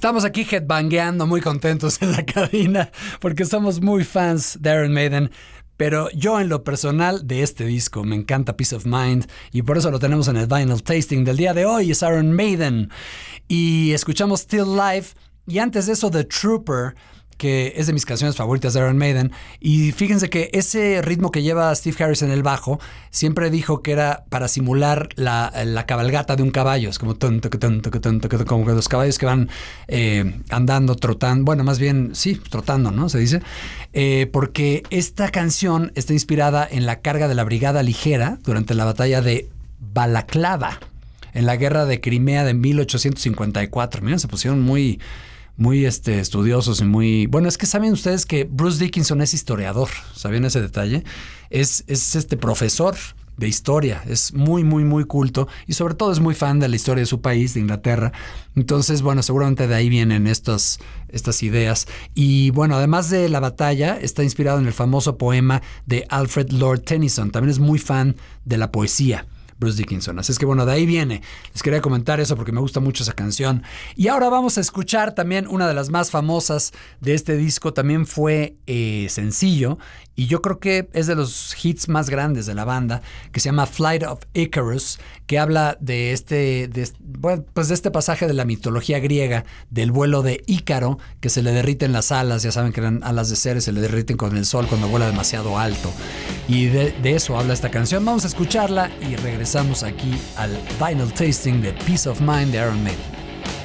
Estamos aquí headbangueando, muy contentos en la cabina, porque somos muy fans de Iron Maiden. Pero yo en lo personal de este disco me encanta Peace of Mind y por eso lo tenemos en el Vinyl Tasting del día de hoy. Es Iron Maiden y escuchamos Still Life y antes de eso The Trooper, que es de mis canciones favoritas de Iron Maiden. Y fíjense que ese ritmo que lleva Steve Harris en el bajo siempre dijo que era para simular la cabalgata de un caballo. Es como como que los caballos que van andando, trotando. Bueno, más bien, sí, trotando, ¿no? Se dice. Porque esta canción está inspirada en la carga de la Brigada Ligera durante la batalla de Balaclava en la guerra de Crimea de 1854. Miren, se pusieron muy estudiosos y muy... Bueno, es que saben ustedes que Bruce Dickinson es historiador. ¿Sabían ese detalle? Es profesor de historia. Es muy, muy, muy culto y sobre todo es muy fan de la historia de su país, de Inglaterra. Entonces, bueno, seguramente de ahí vienen estas ideas. Y bueno, además de la batalla, está inspirado en el famoso poema de Alfred Lord Tennyson. También es muy fan de la poesía, Bruce Dickinson. Así es que bueno, de ahí viene. Les quería comentar eso porque me gusta mucho esa canción. Y ahora vamos a escuchar también una de las más famosas de este disco. También fue sencillo y yo creo que es de los hits más grandes de la banda, que se llama Flight of Icarus, que habla de este pasaje de la mitología griega, del vuelo de Ícaro, que se le derriten las alas. Ya saben que eran alas de Ceres, se le derriten con el sol cuando vuela demasiado alto. Y de eso habla esta canción. Vamos a escucharla y regresamos aquí al Vinyl Tasting de Peace of Mind de Iron Maiden.